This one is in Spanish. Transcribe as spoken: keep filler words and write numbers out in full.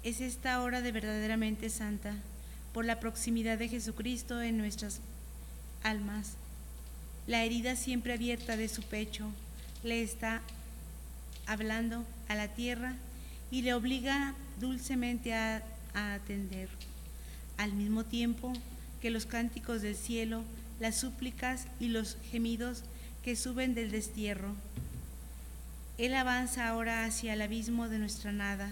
Es esta hora de verdaderamente santa, por la proximidad de Jesucristo en nuestras almas. La herida siempre abierta de su pecho le está hablando a la tierra y le obliga dulcemente a, a atender, al mismo tiempo que los cánticos del cielo, las súplicas y los gemidos que suben del destierro. Él avanza ahora hacia el abismo de nuestra nada,